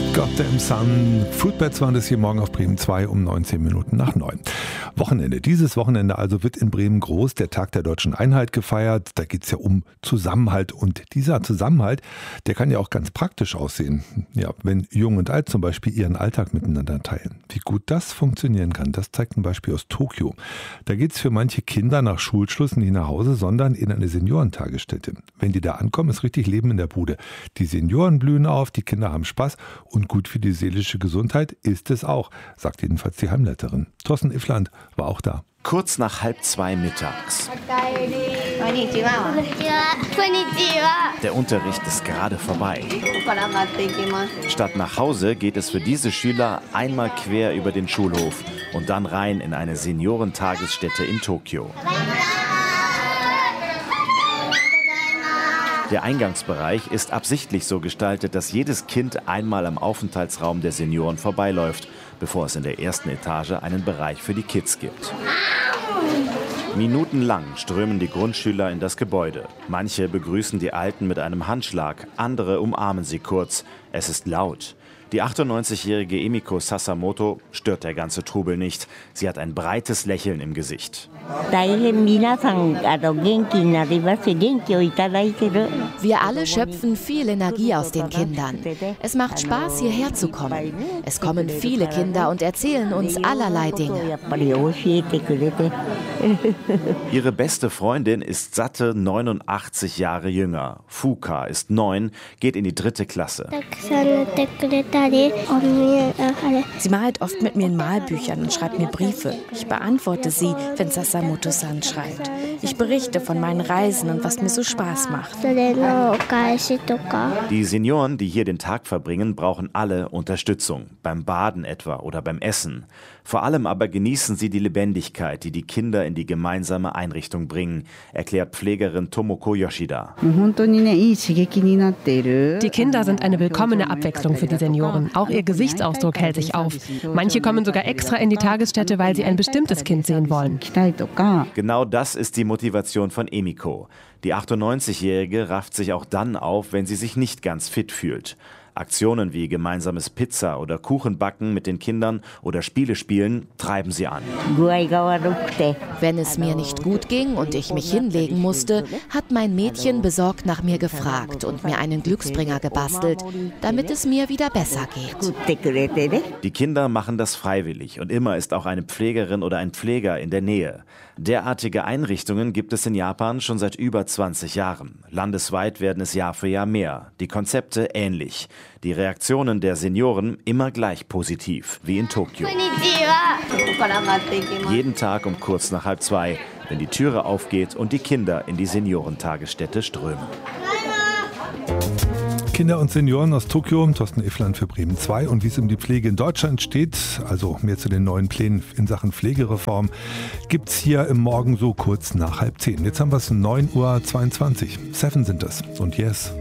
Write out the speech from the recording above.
Goddamn Sun. Footbeds waren das hier morgen auf Bremen 2 um 19 Minuten nach 9. Wochenende. Dieses Wochenende also wird in Bremen groß der Tag der Deutschen Einheit gefeiert. Da geht es ja um Zusammenhalt. Und dieser Zusammenhalt, der kann ja auch ganz praktisch aussehen. Ja, wenn Jung und Alt zum Beispiel ihren Alltag miteinander teilen. Wie gut das funktionieren kann, das zeigt ein Beispiel aus Tokio. Da geht es für manche Kinder nach Schulschluss nicht nach Hause, sondern in eine Seniorentagesstätte. Wenn die da ankommen, ist richtig Leben in der Bude. Die Senioren blühen auf, die Kinder haben Spaß und gut für die seelische Gesundheit ist es auch, sagt jedenfalls die Heimleiterin. Thorsten Iffland war auch da. Kurz nach 1:30 mittags. Der Unterricht ist gerade vorbei. Statt nach Hause geht es für diese Schüler einmal quer über den Schulhof und dann rein in eine Seniorentagesstätte in Tokio. Der Eingangsbereich ist absichtlich so gestaltet, dass jedes Kind einmal am Aufenthaltsraum der Senioren vorbeiläuft, bevor es in der ersten Etage einen Bereich für die Kids gibt. Minutenlang strömen die Grundschüler in das Gebäude. Manche begrüßen die Alten mit einem Handschlag, andere umarmen sie kurz. Es ist laut. Die 98-jährige Emiko Sasamoto stört der ganze Trubel nicht. Sie hat ein breites Lächeln im Gesicht. Wir alle schöpfen viel Energie aus den Kindern. Es macht Spaß, hierher zu kommen. Es kommen viele Kinder und erzählen uns allerlei Dinge. Ihre beste Freundin ist satte 89 Jahre jünger. Fuka ist 9, geht in die 3. Klasse. Sie malt oft mit mir in Malbüchern und schreibt mir Briefe. Ich beantworte sie, wenn Sasamoto-san schreibt. Ich berichte von meinen Reisen und was mir so Spaß macht. Die Senioren, die hier den Tag verbringen, brauchen alle Unterstützung. Beim Baden etwa oder beim Essen. Vor allem aber genießen sie die Lebendigkeit, die die Kinder in die gemeinsame Einrichtung bringen, erklärt Pflegerin Tomoko Yoshida. Die Kinder sind eine willkommene Abwechslung für die Senioren. Auch ihr Gesichtsausdruck hält sich auf. Manche kommen sogar extra in die Tagesstätte, weil sie ein bestimmtes Kind sehen wollen. Genau das ist die Motivation von Emiko. Die 98-Jährige rafft sich auch dann auf, wenn sie sich nicht ganz fit fühlt. Aktionen wie gemeinsames Pizza- oder Kuchenbacken mit den Kindern oder Spiele spielen treiben sie an. Wenn es mir nicht gut ging und ich mich hinlegen musste, hat mein Mädchen besorgt nach mir gefragt und mir einen Glücksbringer gebastelt, damit es mir wieder besser geht. Die Kinder machen das freiwillig und immer ist auch eine Pflegerin oder ein Pfleger in der Nähe. Derartige Einrichtungen gibt es in Japan schon seit über 20 Jahren. Landesweit werden es Jahr für Jahr mehr. Die Konzepte ähnlich. Die Reaktionen der Senioren immer gleich positiv, wie in Tokio. Jeden Tag um kurz nach 1:30, wenn die Türe aufgeht und die Kinder in die Seniorentagesstätte strömen. Kinder und Senioren aus Tokio, Thorsten Iffland für Bremen 2. Und wie es um die Pflege in Deutschland steht, also mehr zu den neuen Plänen in Sachen Pflegereform, gibt es hier im Morgen so kurz nach 9:30. Jetzt haben wir es 9:22 Uhr. 7 sind das. Und Yes.